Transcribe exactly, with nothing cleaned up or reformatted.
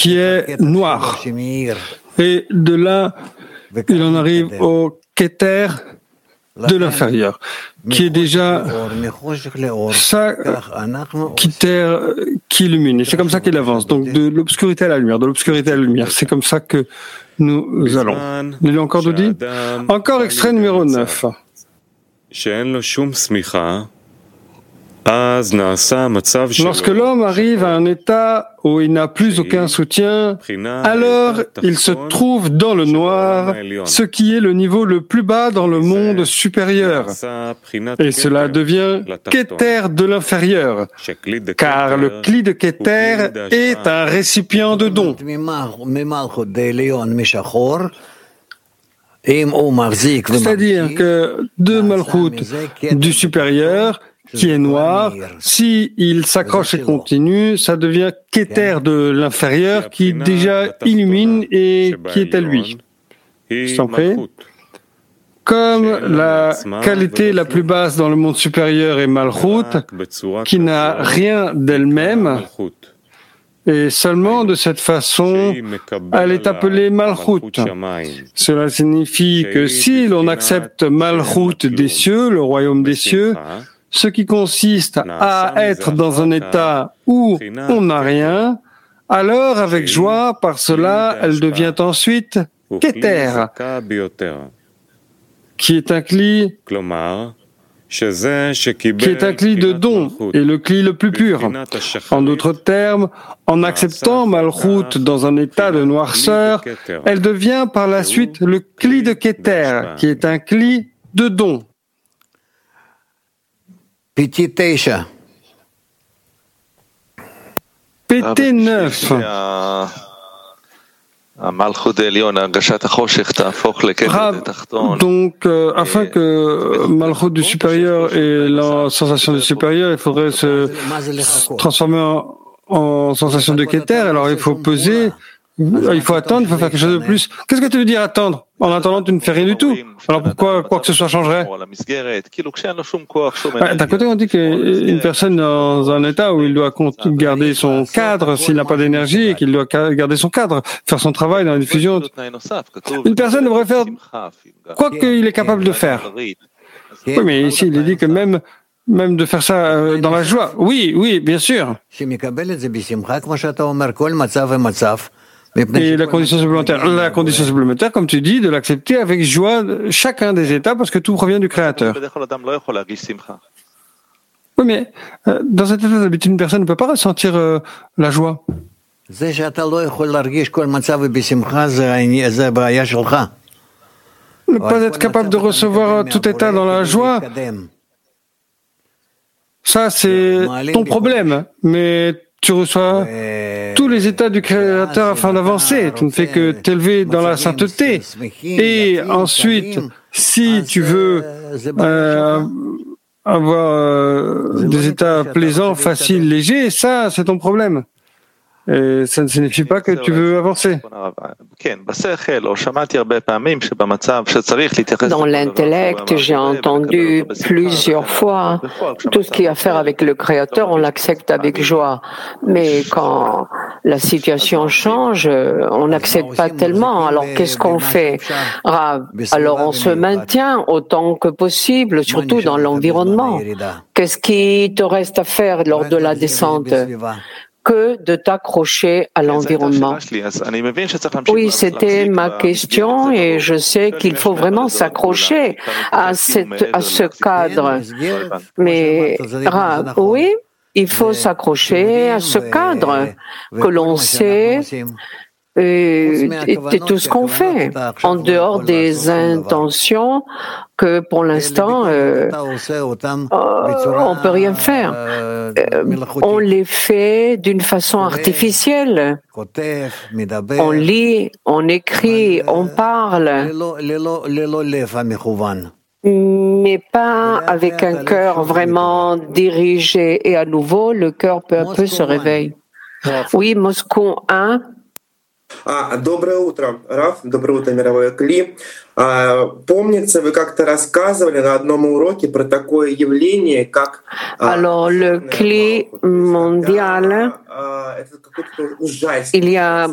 qui est noir. Et de là, il en arrive au Keter de l'inférieur, qui est déjà ça, Keter qui illumine. Et c'est comme ça qu'il avance. Donc de l'obscurité à la lumière, de l'obscurité à la lumière. C'est comme ça que nous allons. Il est encore dit. Encore extrait numéro neuf. Lorsque l'homme arrive à un état où il n'a plus aucun soutien, alors il se trouve dans le noir, ce qui est le niveau le plus bas dans le monde supérieur. Et cela devient Keter de l'inférieur, car le Kli de Keter est un récipient de dons. C'est-à-dire que de Malchut du supérieur, qui est noir, si il s'accroche et continue, ça devient Keter de l'inférieur qui déjà illumine et qui est à lui. Je t'en prie. Comme la qualité la plus basse dans le monde supérieur est Malchut, qui n'a rien d'elle-même, et seulement de cette façon, elle est appelée Malchut. Cela signifie que si l'on accepte Malchut des cieux, le royaume des cieux, ce qui consiste à être dans un état où on n'a rien, alors avec joie, par cela, elle devient ensuite Keter, qui est un Kli, qui est un Kli de don et le Kli le plus pur. En d'autres termes, en acceptant Malchut dans un état de noirceur, elle devient par la suite le Kli de Keter, qui est un Kli de don. P T neuf. Donc, euh, afin que Malchut du supérieur et la sensation du supérieur, il faudrait se transformer en, en sensation de Keter. Alors, il faut peser, il faut attendre, il faut faire quelque chose de plus. Qu'est-ce que tu veux dire attendre? En attendant, tu ne fais rien du tout. Alors pourquoi quoi que ce soit changerait? Ouais, d'un côté, on dit qu'une personne dans un état où il doit garder son cadre, s'il n'a pas d'énergie, et qu'il doit garder son cadre, faire son travail dans la diffusion. Une personne devrait faire quoi qu'il est capable de faire. Oui, mais ici, il est dit que même même de faire ça dans la joie. Oui, oui, bien sûr. Et la condition supplémentaire, la condition supplémentaire, comme tu dis, de l'accepter avec joie chacun des états, parce que tout provient du Créateur. Oui, mais euh, dans cet état d'habitude, une personne ne peut pas ressentir euh, la joie. Ne pas être capable de recevoir tout état dans la joie, ça c'est ton problème, mais tu reçois tous les états du Créateur afin d'avancer. Tu ne fais que t'élever dans la sainteté. Et ensuite, si tu veux euh, avoir euh, des états plaisants, faciles, légers, ça, c'est ton problème. Et ça ne signifie pas que tu veux avancer. Dans l'intellect, j'ai entendu plusieurs fois tout ce qui a à faire avec le Créateur, on l'accepte avec joie. Mais quand la situation change, on n'accepte pas tellement. Alors qu'est-ce qu'on fait, Rav? Alors on se maintient autant que possible, surtout dans l'environnement. Qu'est-ce qui te reste à faire lors de la descente? Que de t'accrocher à l'environnement. Oui, c'était ma question et je sais qu'il faut vraiment s'accrocher à, cette, à ce cadre. Mais, Rav, oui, il faut s'accrocher à ce cadre que l'on sait et, et, et tout ce qu'on fait, en dehors des intentions que pour l'instant, euh, on ne peut rien faire. Euh, on les fait d'une façon artificielle. On lit, on écrit, on parle, mais pas avec un cœur vraiment dirigé. Et à nouveau, le cœur peu à peu se réveille. Oui, Moscou un. А, доброе утро, Раф, доброе утро, мировое Кли. А, помнится, вы как-то рассказывали на одном уроке про такое явление, как... Alors, le Kli mondial, il y a